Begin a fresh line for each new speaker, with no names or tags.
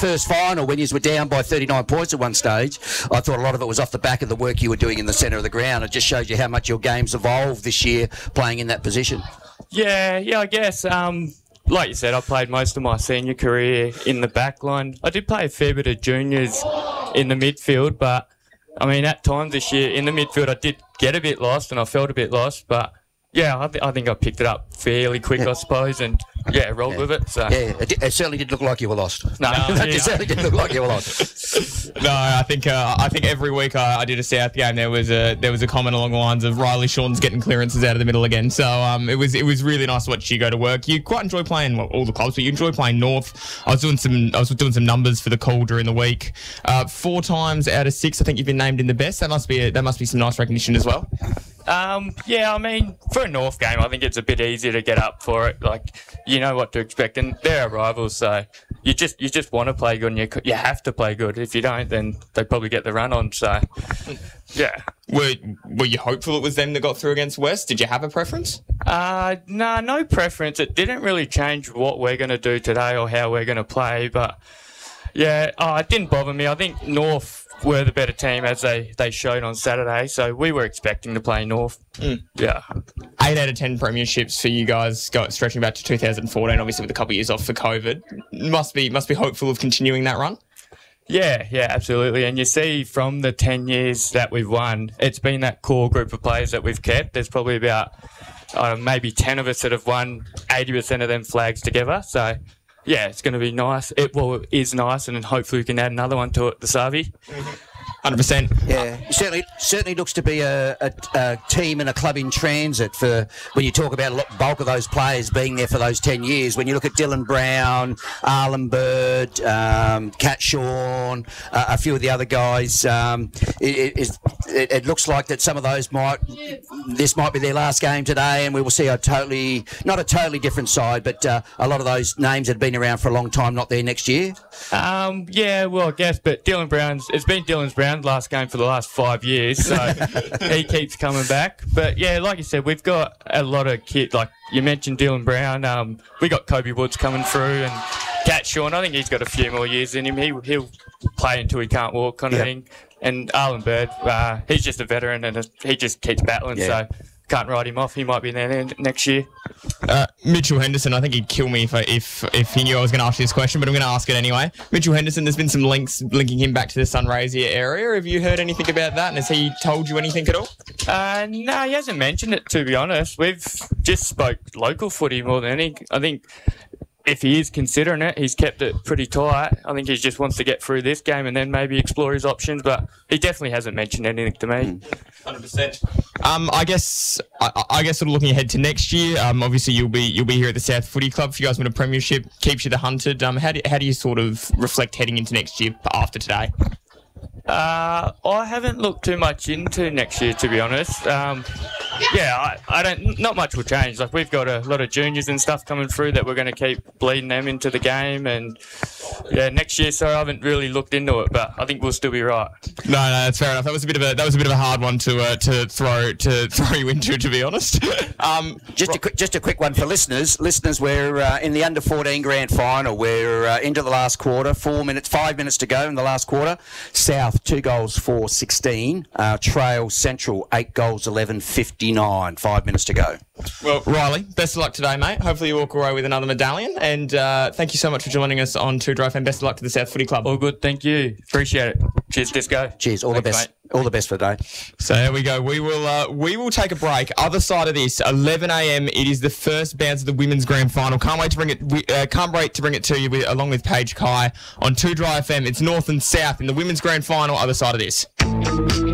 first final when you were down by 39 points at one stage, I thought a lot of it was off the back of the work you were doing in the centre of the ground. It just shows you how much your game's evolved this year playing in that position.
Yeah, I guess. Like you said, I played most of my senior career in the back line. I did play a fair bit of juniors in the midfield, but, I mean, at times this year in the midfield I did get a bit lost and I felt a bit lost, but, yeah, I think I picked it up fairly quick, I suppose, and, rolled with it. So.
Yeah, it certainly didn't look like you were lost.
No,
it certainly didn't look like you were lost.
No, I think every week I did a South game, there was a comment along the lines of Riley Shawn's getting clearances out of the middle again. So it was really nice to watch you go to work. You quite enjoy playing all the clubs, but you enjoy playing North. I was doing some numbers for the call during the week. 4 times out of 6, I think you've been named in the best. That must be some nice recognition as well.
I mean, for a North game, I think it's a bit easier to get up for it. Like, you know what to expect, and they're our rivals, so you just want to play good, and you have to play good. If you don't, then they probably get the run on. So, yeah.
Were you hopeful it was them that got through against West? Did you have a preference?
No preference. It didn't really change what we're going to do today or how we're going to play, but yeah, it didn't bother me. I think North were the better team as they showed on Saturday, so we were expecting to play North. Yeah.
8 out of 10 premierships for you guys, stretching back to 2014, obviously with a couple of years off for COVID. Must be hopeful of continuing that run.
Yeah, absolutely. And you see from the 10 years that we've won, it's been that core group of players that we've kept. There's probably about maybe 10 of us that have won 80% of them flags together. So, yeah, it's going to be nice. It is nice, and hopefully we can add another one to it, the Savi.
100%.
Yeah, certainly looks to be a team and a club in transit for when you talk about a bulk of those players being there for those 10 years. When you look at Dylan Brown, Arlen Bird, Cat Shawn, a few of the other guys, it looks like that some of those this might be their last game today, and we will see not a totally different side, but a lot of those names that have been around for a long time not there next year.
I guess, but it's been Dylan's Brown's last game for the last 5 years, so he keeps coming back. But yeah, like you said, we've got a lot of kids. Like you mentioned, Dylan Brown. We got Kobe Woods coming through, and Cat Shawn. I think he's got a few more years in him. He'll play until he can't walk, kind of thing. And Arlen Bird, he's just a veteran, and he just keeps battling. So can't write him off. He might be there next year.
Mitchell Henderson, I think he'd kill me if he knew I was going to ask this question, but I'm going to ask it anyway. Mitchell Henderson, there's been some links linking him back to the Sunraysia area. Have you heard anything about that, and has he told you anything at all?
No, he hasn't mentioned it, to be honest. We've just spoke local footy more than anything. I think if he is considering it, he's kept it pretty tight. I think he just wants to get through this game and then maybe explore his options, but he definitely hasn't mentioned anything to me.
100%. I guess sort of looking ahead to next year, obviously you'll be here at the South Footy Club. If you guys win a premiership, keeps you the hunted. How do you sort of reflect heading into next year after today?
I haven't looked too much into next year, to be honest. I don't. Not much will change. Like, we've got a lot of juniors and stuff coming through that we're going to keep bleeding them into the game, and next year. So I haven't really looked into it, but I think we'll still be right.
No, that's fair enough. That was a bit of a hard one to throw you into, to be honest.
Just a quick one for listeners. We're in the under 14 grand final. We're into the last quarter. 5 minutes to go in the last quarter. South 2 goals 4-16. Trail Central 8 goals 11-59. 5 minutes to go.
Well, Riley, best of luck today, mate. Hopefully you walk away with another medallion. And thank you so much for joining us on 2 Drive, and best of luck to the South Footy Club.
All good, thank you. Appreciate it. Cheers, Disco.
Cheers. All the best. Mate. All the best for the day.
So there we go. We will take a break. Other side of this, 11 a.m. It is the first bounce of the women's grand final. Can't wait to bring it to you along with Paige Kai on 2 Drive FM. It's North and South in the women's grand final. Other side of this.